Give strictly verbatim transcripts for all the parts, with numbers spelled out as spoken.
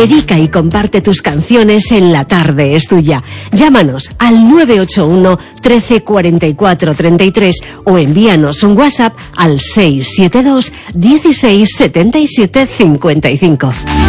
Dedica y comparte tus canciones en La Tarde es Tuya. Llámanos al nueve ocho uno, trece, cuarenta y cuatro, treinta y tres o envíanos un WhatsApp al seis siete dos, dieciséis, setenta y siete, cincuenta y cinco.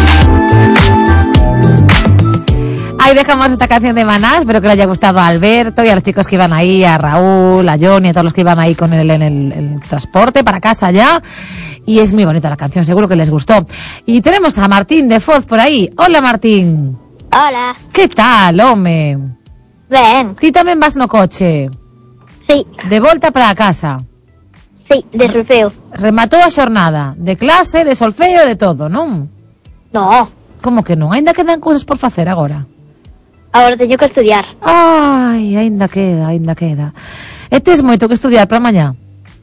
Ahí dejamos esta canción de Maná. Espero que le haya gustado a Alberto y a los chicos que iban ahí, a Raúl, a Johnny, a todos los que iban ahí con él en el, el transporte para casa ya. Y es muy bonita la canción, seguro que les gustó. Y tenemos a Martín de Foz por ahí. Hola, Martín. Hola. Que tal, home? Ben. Ti tamén vas no coche? Sí. De volta para a casa? Sí, de solfeo. Rematou a xornada? De clase, de solfeo, de todo, non? No. Como que non? Ainda quedan cousas por facer agora? Agora teño que estudiar. Ai, ainda queda, ainda queda. E tes moito que estudiar para mañá?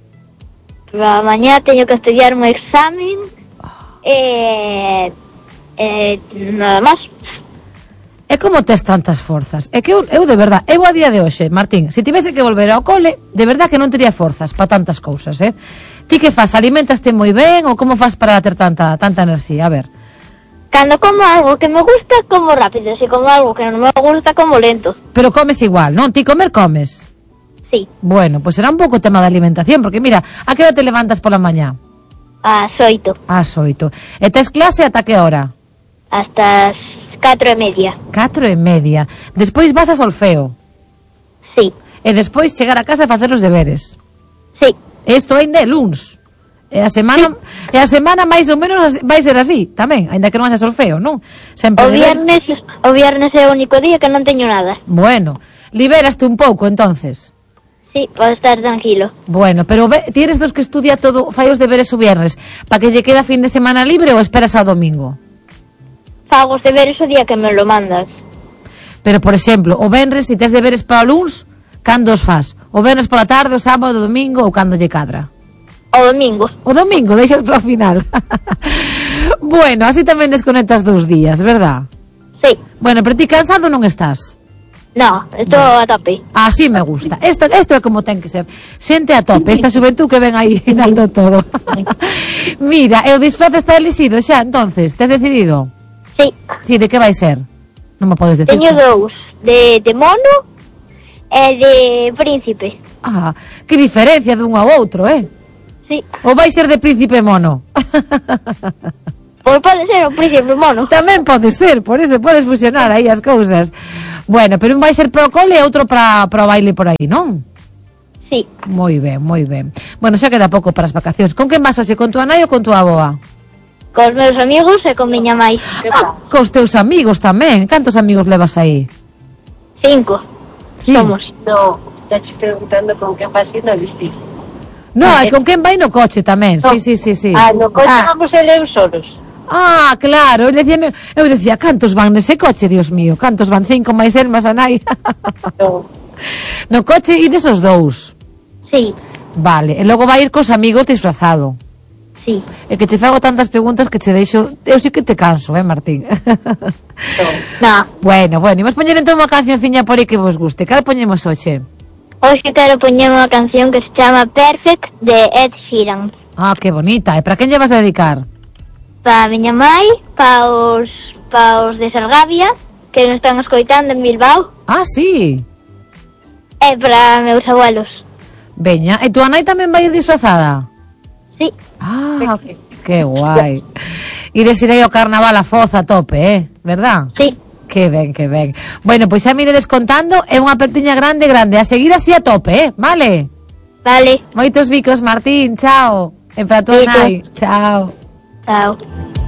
Para mañá teño que estudiar un examen. Eh... Eh... Nada máis. E como tes tantas forzas? É que eu, eu de verdad, eu a día de hoxe, Martín, se tivese que volver ao cole, de verdad que non tería forzas para tantas cousas, eh? Ti que faz? Alimentaste moi ben ou como faz para ter tanta tanta enerxía? A ver. Cando como algo que me gusta, como rápido. Se como algo que non me gusta, como lento. Pero comes igual, non? Ti comer comes? Sí. Bueno, pues será un pouco tema de alimentación, porque mira, a que hora te levantas pola mañá? Ás oito. Ás oito. E tes clase ata que hora? Hasta as catro e media. Catro e media. Despois vas a solfeo? Sí. E despois chegar a casa e facer os deberes? Sí. Isto ainda é luns. E a semana, sí. E a semana máis ou menos vai ser así, tamén, ainda que non haxa solfeo, non? Sempre o viernes, o viernes é o único día que non teño nada. Bueno, liberaste un pouco, entonces. Sí, podo estar tranquilo. Bueno, pero ve, ti eres dos que estudia todo, fai os deberes o viernes, para que lle queda fin de semana libre ou esperas ao domingo? Fago os deberes o día que me lo mandas. Pero, por exemplo, o venres, se tes deberes para o luns, cando os faz? O venres pola tarde, o sábado, o domingo ou cando lle cadra? O domingo. O domingo, deixas para o final. Bueno, así tamén desconectas dous días, verdad? Sí. Bueno, pero ti cansado non estás? No, estou a tope. Así me gusta. Esto, esto é como ten que ser. Xente a tope, esta xuventud que ven aí dando todo. Mira, e o disfraz está elixido xa, entonces, tes decidido? Sí. Sí, de que vai ser? Non me podes decir. Teño dous, de, de mono e de príncipe. Ah, que diferencia dun ao outro, eh? Sí. Ou vai ser de príncipe mono? Pois pode ser o príncipe mono. Tamén pode ser, por iso podes fusionar aí as cousas. Bueno, pero un vai ser para o cole e outro para, para o baile por aí, non? Sí. Moi ben, moi ben. Bueno, xa queda pouco para as vacacións. Con quen vas hoxe? Con tua nai ou con tua avoa? Cos meus amigos e con miña mãe. Ah, cos teus amigos tamén. Cantos amigos levas aí? Cinco. Sí. Somos. No, estás preguntando con quen vas ir no vestir. No, ah, e con quen vai no coche tamén. No. Sí, sí, sí, sí. Ah, no coche ah. vamos ele eu solos. Ah, claro, eu decía, eu decía, cantos van nese coche, Dios mío, cantos van, cinco máis el, máis a nai. No. No coche e desos dous. Sí. Vale, e logo vai ir cos amigos disfrazado. Sí. E que che fago tantas preguntas que che deixo, eu sí que te canso, eh, Martín. No. No. Bueno, bueno, imos poñer entón unha cancionciña por aí que vos guste. Cal poñemos hoxe? Hoxe quero poñer unha canción que se chama Perfect de Ed Sheeran. Ah, que bonita. E para quen lle vas a dedicar? Para a miña mãe, para os, para os de Salgavia, que nos están escoitando en Bilbao. Ah, sí. E para meus abuelos. Veña, e tua nai tamén vai ir disfrazada? Sí. Ah, que guai. Ires ir aí ao carnaval a Foz a tope, eh? Verdad? Sí. Que ben, que ben. Bueno, pois xa me iredes contando, é unha apertiña grande, grande. A seguir así a tope, eh? Vale? Vale. Moitos bicos, Martín, chao. E para tu nai, chao. Chao.